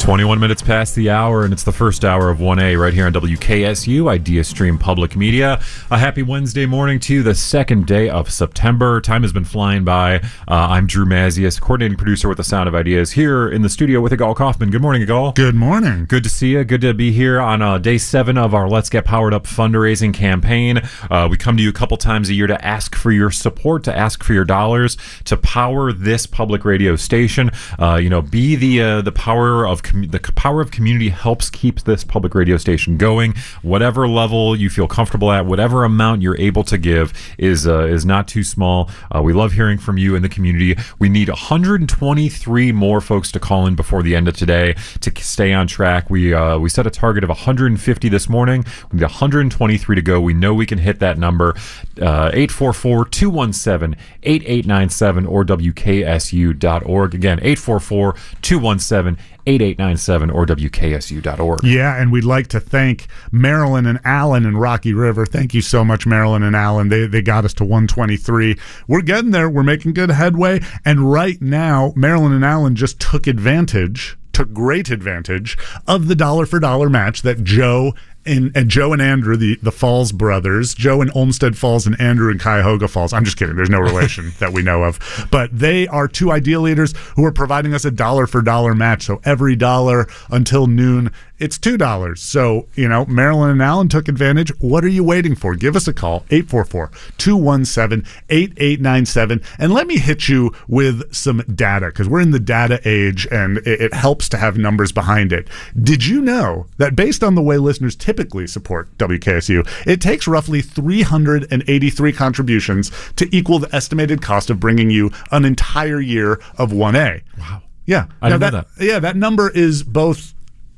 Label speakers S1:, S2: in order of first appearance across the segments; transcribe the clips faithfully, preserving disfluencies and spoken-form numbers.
S1: twenty-one minutes past the hour, and it's the first hour of one A right here on W K S U, Idea Stream Public Media. A happy Wednesday morning to you, the second day of September. Time has been flying by. Uh, I'm Drew Mazius, coordinating producer with The Sound of Ideas, here in the studio with Igal Kaufman. Good morning, Igal.
S2: Good morning.
S1: Good to see you. Good to be here on uh, day seven of our Let's Get Powered Up fundraising campaign. Uh, we come to you a couple times a year to ask for your support, to ask for your dollars, to power this public radio station. Uh, you know, be the uh, the power of com- the power of community helps keep this public radio station going. Whatever level you feel comfortable at, whatever amount you're able to give is uh, is not too small. Uh, we love hearing from you in the community. We need one hundred twenty-three more folks to call in before the end of today to stay on track. We uh, we set a target of one hundred fifty this morning. We need one hundred twenty-three to go. We know we can hit that number. Uh, eight four four, two one seven, eight eight nine seven or W K S U dot org. Again, eight four four, two one seven, eight eight nine seven or W K S U dot org.
S2: Yeah, and we'd like to thank Marilyn and Alan in Rocky River. Thank you so much, Marilyn and Alan. They they got us to one twenty-three. We're getting there. We're making good headway. And right now, Marilyn and Alan just took advantage, took great advantage of the dollar for dollar match that Joe And, and Joe and Andrew, the, the Falls brothers, Joe in Olmsted Falls and Andrew in Cuyahoga Falls. I'm just kidding. There's no relation that we know of. But they are two Idea leaders who are providing us a dollar for dollar match. So every dollar until noon, it's two dollars. So, you know, Marilyn and Alan took advantage. What are you waiting for? Give us a call, eight four four, two one seven, eight eight nine seven. And let me hit you with some data, because we're in the data age and it, it helps to have numbers behind it. Did you know that based on the way listeners typically support W K S U, it takes roughly three hundred eighty-three contributions to equal the estimated cost of bringing you an entire year of one A?
S1: Wow.
S2: Yeah.
S1: I didn't
S2: now
S1: know that.
S2: Yeah, that number is both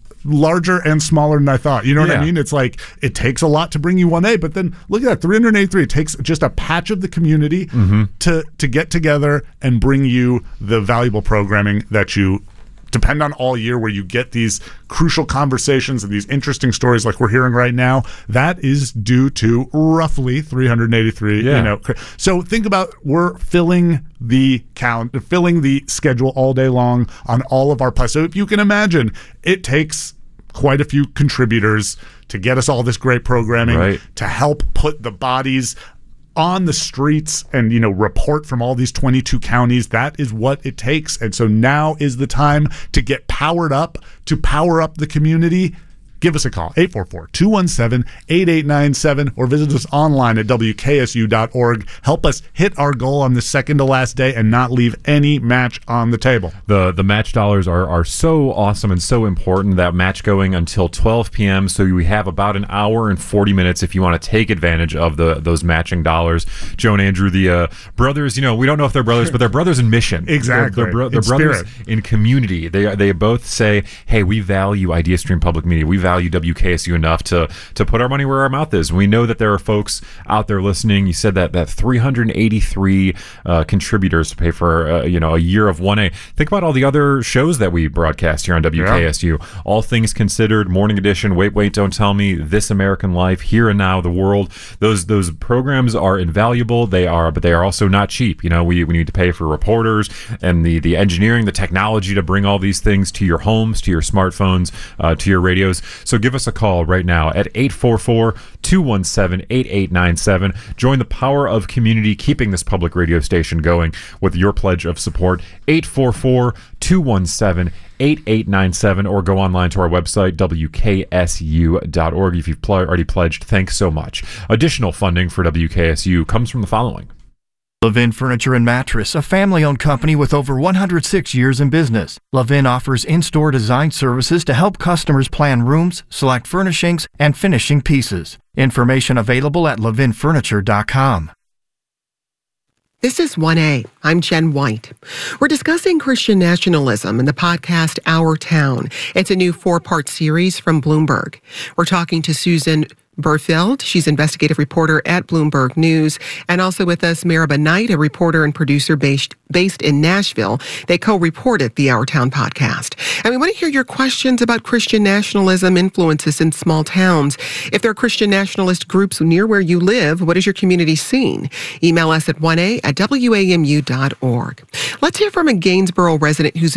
S2: larger and smaller than I thought. You know what
S1: Yeah.
S2: I mean? It's like it takes a lot to bring you one A, but then look at that, three hundred eighty-three. It takes just a patch of the community mm-hmm. to to get together and bring you the valuable programming that you depend on all year, where you get these crucial conversations and these interesting stories like we're hearing right now. That is due to roughly three hundred eighty-three.
S1: Yeah.
S2: You know, so think about, we're filling the calendar, filling the schedule all day long on all of our plays. So if you can imagine, it takes quite a few contributors to get us all this great programming,
S1: right,
S2: to help put the bodies on the streets and, you know, report from all these twenty-two counties. That is what it takes. And so now is the time to get powered up, to power up the community. Give us a call, eight four four, two one seven, eight eight nine seven, or visit us online at W K S U dot org. Help us hit our goal on the second to last day and not leave any match on the table.
S1: The the match dollars are, are so awesome and so important. That match going until twelve p.m., so we have about an hour and forty minutes if you want to take advantage of the those matching dollars. Joe and Andrew, the uh, brothers, you know, we don't know if they're brothers, but they're brothers in mission.
S2: Exactly.
S1: They're, they're, bro- they're
S2: in
S1: brothers
S2: spirit.
S1: in community. They they both say, hey, we value Idea Stream Public Media. We value W K S U enough to to put our money where our mouth is. We know that there are folks out there listening. You said that that three hundred eighty-three uh, contributors to pay for uh, you know a year of one A. Think about all the other shows that we broadcast here on W K S U. Yeah. All Things Considered, Morning Edition, Wait Wait Don't Tell Me, This American Life, Here and Now, The World. Those those programs are invaluable. They are, but they are also not cheap. You know, we we need to pay for reporters and the the engineering, the technology to bring all these things to your homes, to your smartphones, uh, to your radios. So give us a call right now at eight four four, two one seven, eight eight nine seven. Join the power of community keeping this public radio station going with your pledge of support. eight four four, two one seven, eight eight nine seven, or go online to our website, W K S U dot org. If you've pl- already pledged, thanks so much. Additional funding for W K S U comes from the following.
S3: Levin Furniture and Mattress, a family-owned company with over one hundred six years in business. Levin offers in-store design services to help customers plan rooms, select furnishings, and finishing pieces. Information available at levin furniture dot com.
S4: This is one A. I'm Jen White. We're discussing Christian nationalism in the podcast Our Town. It's a new four-part series from Bloomberg. We're talking to Susan Burfeld. She's investigative reporter at Bloomberg News. And also with us, Maribel Knight, a reporter and producer based, based in Nashville. They co-reported the Our Town podcast. And we want to hear your questions about Christian nationalism influences in small towns. If there are Christian nationalist groups near where you live, what is your community scene? Email us at one A at W A M U dot org. Let's hear from a Gainsborough resident who's